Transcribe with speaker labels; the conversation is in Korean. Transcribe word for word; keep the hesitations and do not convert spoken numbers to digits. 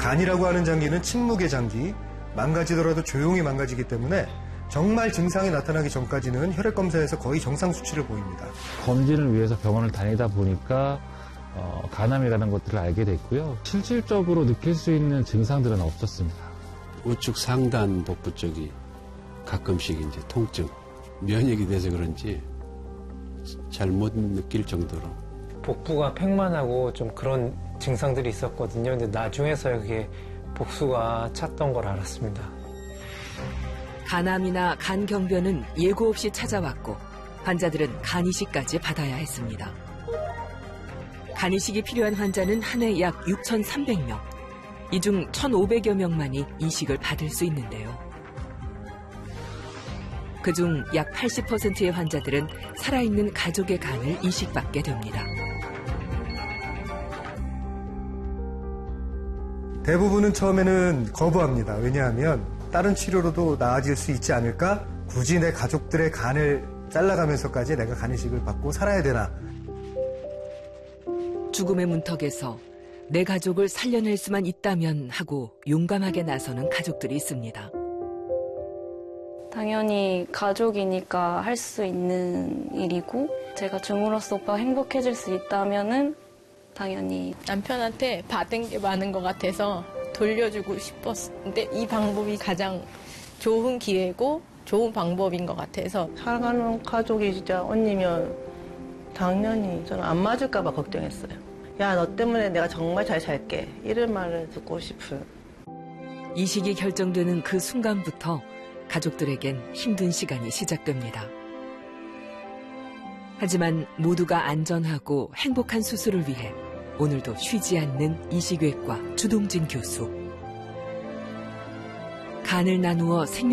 Speaker 1: 간이라고 하는 장기는 침묵의 장기, 망가지더라도 조용히 망가지기 때문에 정말 증상이 나타나기 전까지는 혈액검사에서 거의 정상 수치를 보입니다.
Speaker 2: 검진을 위해서 병원을 다니다 보니까 어, 간암이라는 것들을 알게 됐고요. 실질적으로 느낄 수 있는 증상들은 없었습니다.
Speaker 3: 우측 상단 복부 쪽이 가끔씩 이제 통증, 면역이 돼서 그런지 잘 못 느낄 정도로.
Speaker 4: 복부가 팽만하고 좀 그런 증상들이 있었거든요. 근데 나중에서야 그게 복수가 찼던 걸 알았습니다.
Speaker 5: 간암이나 간경변은 예고 없이 찾아왔고 환자들은 간이식까지 받아야 했습니다. 간이식이 필요한 환자는 한 해 약 육천삼백 명. 이 중 천오백여 명만이 이식을 받을 수 있는데요. 그중 약 팔십 퍼센트의 환자들은 살아있는 가족의 간을 이식받게 됩니다.
Speaker 1: 대부분은 처음에는 거부합니다. 왜냐하면 다른 치료로도 나아질 수 있지 않을까? 굳이 내 가족들의 간을 잘라가면서까지 내가 간이식을 받고 살아야 되나?
Speaker 5: 죽음의 문턱에서 내 가족을 살려낼 수만 있다면 하고 용감하게 나서는 가족들이 있습니다.
Speaker 6: 당연히 가족이니까 할 수 있는 일이고 제가 줌으로써 오빠가 행복해질 수 있다면은 당연히
Speaker 7: 남편한테 받은 게 많은 것 같아서 돌려주고 싶었는데 이 방법이 가장 좋은 기회고 좋은 방법인 것 같아서.
Speaker 8: 살아가는 가족이 진짜 언니면 당연히 저는 안 맞을까 봐 걱정했어요. 야, 너 때문에 내가 정말 잘 살게. 이런 말을 듣고 싶어요.
Speaker 5: 이식이 결정되는 그 순간부터 가족들에겐 힘든 시간이 시작됩니다. 하지만 모두가 안전하고 행복한 수술을 위해 오늘도 쉬지 않는 이식외과 주동진 교수. 간을 나누어 생명